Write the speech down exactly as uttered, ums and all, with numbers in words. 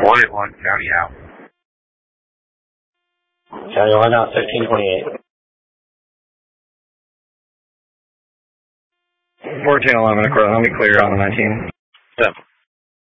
four eight one, County out. County one out, fifteen twenty-eight. fourteen eleven, across, let me clear on the nineteen. Yep.